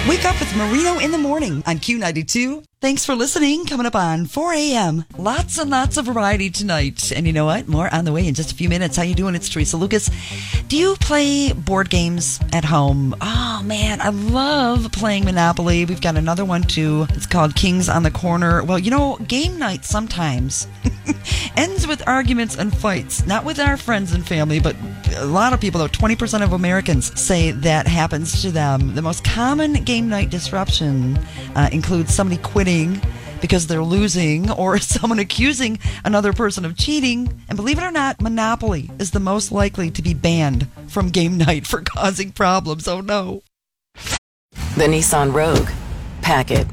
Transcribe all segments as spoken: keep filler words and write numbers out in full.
Wake up with Marino in the morning on Q ninety-two. Thanks for listening. Coming up on four a.m. Lots and lots of variety tonight. And you know what? More on the way in just a few minutes. How you doing? It's Teresa Lucas. Do you play board games at home? Oh, man, I love playing Monopoly. We've got another one, too. It's called Kings on the Corner. Well, you know, game night sometimes ends with arguments and fights. Not with our friends and family, but a lot of people, though, twenty percent of Americans say that happens to them. The most common game night disruption uh, includes somebody quitting because they're losing, or someone accusing another person of cheating. And believe it or not, Monopoly is the most likely to be banned from game night for causing problems. Oh, no. The Nissan Rogue. Pack it.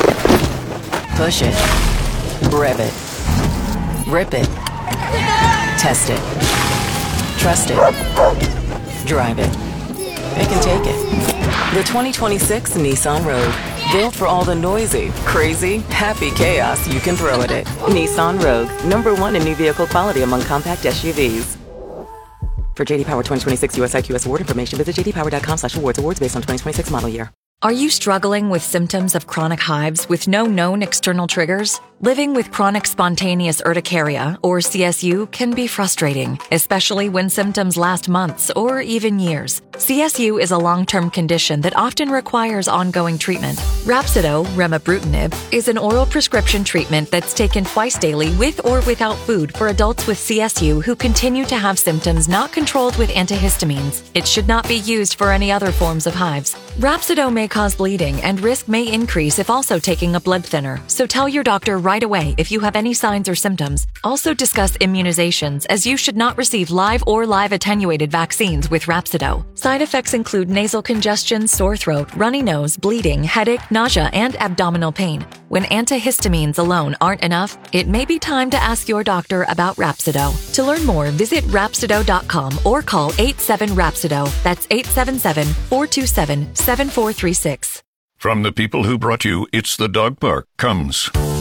Push it. Rev it. Rip it. Test it. Trust it. Drive it. It can take it. The twenty twenty-six Nissan Rogue. Built for all the noisy, crazy, happy chaos you can throw at it. Nissan Rogue. Number one in new vehicle quality among compact S U Vs. For J D Power twenty twenty-six U S I Q S award information, visit j d power dot com slash awards. Awards based on twenty twenty-six model year. Are you struggling with symptoms of chronic hives with no known external triggers? Living with chronic spontaneous urticaria, or C S U, can be frustrating, especially when symptoms last months or even years. C S U is a long-term condition that often requires ongoing treatment. Rhapsido, remibrutinib, is an oral prescription treatment that's taken twice daily with or without food for adults with C S U who continue to have symptoms not controlled with antihistamines. It should not be used for any other forms of hives. Rhapsido may cause bleeding, and risk may increase if also taking a blood thinner, so tell your doctor right away if you have any signs or symptoms. Also discuss immunizations, as you should not receive live or live attenuated vaccines with Rhapsido. Side effects include nasal congestion, sore throat, runny nose, bleeding, headache, nausea, and abdominal pain. When antihistamines alone aren't enough, it may be time to ask your doctor about Rhapsido. To learn more, visit Rhapsido dot com or call eight seven Rhapsido. That's eight seven seven, four two seven, seven four three six. From the people who brought you It's the Dog Park comes